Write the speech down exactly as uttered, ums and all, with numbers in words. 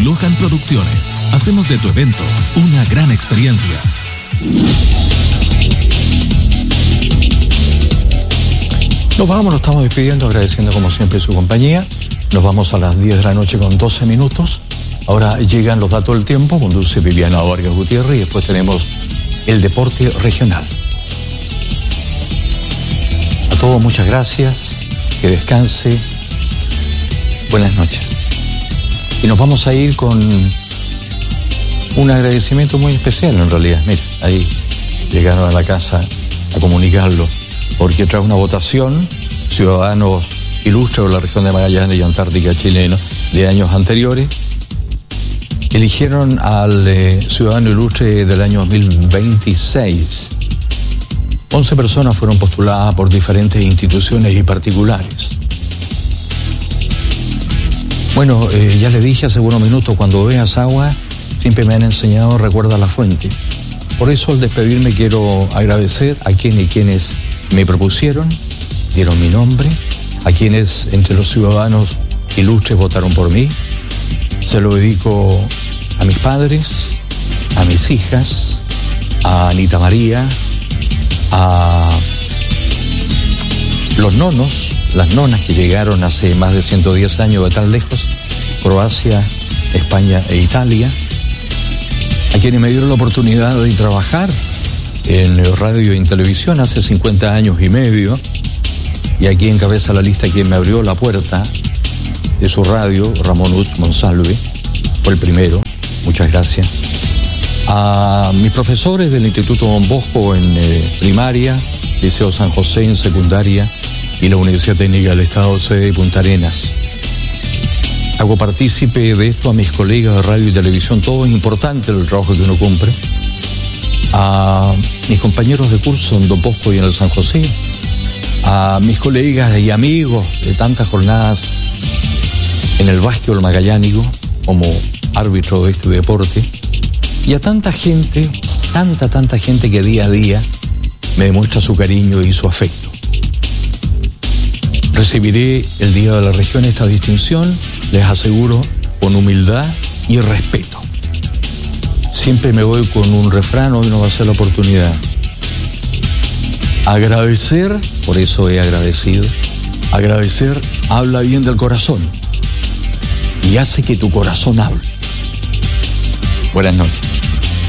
Lohan Producciones. Hacemos de tu evento una gran experiencia. Nos vamos, nos estamos despidiendo, agradeciendo como siempre su compañía. Nos vamos a las diez de la noche con doce minutos. Ahora llegan los datos del tiempo, conduce Viviana Vargas Gutiérrez y después tenemos el deporte regional. A todos muchas gracias, que descanse, buenas noches. Y nos vamos a ir con un agradecimiento muy especial en realidad. Mira, ahí llegaron a la casa a comunicarlo, porque tras una votación, ciudadanos ilustres de la región de Magallanes y Antártica chileno de años anteriores, eligieron al eh, ciudadano ilustre del año dos mil veintiséis. once personas fueron postuladas por diferentes instituciones y particulares. Bueno, eh, ya les dije hace unos minutos, cuando veas agua, siempre me han enseñado, recuerda la fuente. Por eso al despedirme quiero agradecer a quienes y quienes me propusieron, dieron mi nombre, a quienes entre los ciudadanos ilustres votaron por mí. Se lo dedico a mis padres, a mis hijas, a Anita María, a los nonos, las nonas que llegaron hace más de ciento diez años de tan lejos, Croacia, España e Italia, a quienes me dieron la oportunidad de trabajar en radio y en televisión hace cincuenta años y medio, y aquí encabeza la lista quien me abrió la puerta de su radio, Ramón Utz Monsalve, fue el primero, muchas gracias. A mis profesores del Instituto Don Bosco en eh, primaria, Liceo San José en secundaria y la Universidad Técnica del Estado, sede de Punta Arenas. Hago partícipe de esto a mis colegas de radio y televisión, todo es importante el trabajo que uno cumple. A mis compañeros de curso en Don Bosco y en el San José, a mis colegas y amigos de tantas jornadas en el básquetbol magallánico como árbitro de este deporte, y a tanta gente, tanta, tanta gente que día a día me demuestra su cariño y su afecto. Recibiré el Día de la Región esta distinción, les aseguro, con humildad y respeto. Siempre me voy con un refrán, hoy no va a ser la oportunidad. Agradecer, por eso he agradecido, agradecer habla bien del corazón y hace que tu corazón hable. Buenas noches.